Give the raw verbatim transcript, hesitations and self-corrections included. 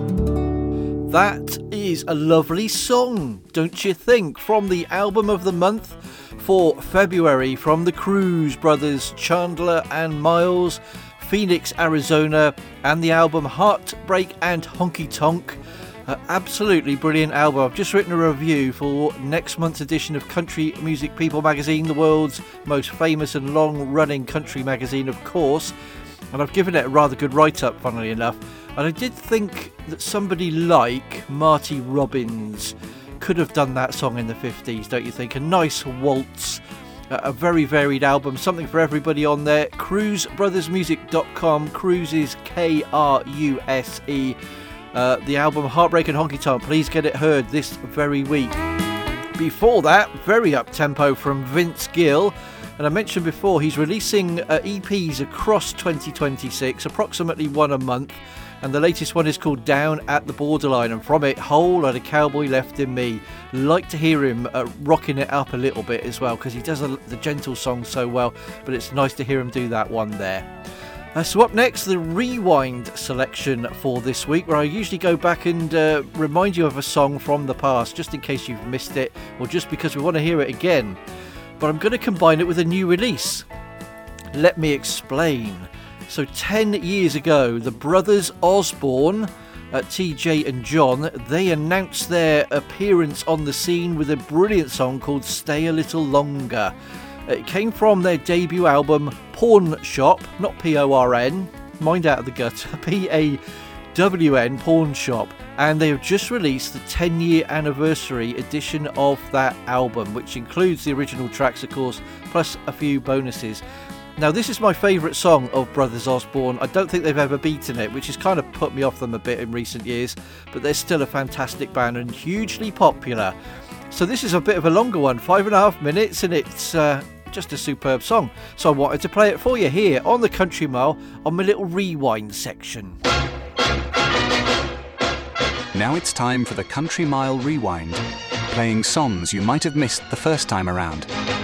That is a lovely song, don't you think? From the album of the month for February from the Cruz brothers, Chandler and Miles, Phoenix, Arizona, and the album Heartbreak and Honky Tonk. Uh, absolutely brilliant album. I've just written a review for next month's edition of Country Music People magazine, the world's most famous and long-running country magazine, of course. And I've given it a rather good write-up, funnily enough. And I did think that somebody like Marty Robbins could have done that song in the fifties, don't you think? A nice waltz, a very varied album, something for everybody on there. cruz brothers music dot com, Cruz is K R U S E. Uh, the album Heartbreak and Honky Tonk, please get it heard this very week. Before that, very up-tempo from Vince Gill. And I mentioned before, he's releasing uh, E Ps across twenty twenty-six, approximately one a month. And the latest one is called Down at the Borderline. And from it, Whole Lotta Cowboy Left in Me. Like to hear him uh, rocking it up a little bit as well, because he does a, the gentle songs so well. But it's nice to hear him do that one there. Uh, so up next, the Rewind selection for this week, where I usually go back and uh, remind you of a song from the past, just in case you've missed it, or just because we want to hear it again. But I'm going to combine it with a new release. Let me explain. So ten years ago, the brothers Osborne, uh, T J and John, they announced their appearance on the scene with a brilliant song called Stay a Little Longer. It came from their debut album Pawn Shop, not P O R N, mind out of the gutter, P A W N, Pawn Shop. And they have just released the ten year anniversary edition of that album, which includes the original tracks, of course, plus a few bonuses. Now, this is my favourite song of Brothers Osborne. I don't think they've ever beaten it, which has kind of put me off them a bit in recent years, but they're still a fantastic band and hugely popular. So this is a bit of a longer one, five and a half minutes, and it's uh, just a superb song. So I wanted to play it for you here on the Country Mile on my little rewind section. Now it's time for the Country Mile Rewind, playing songs you might have missed the first time around.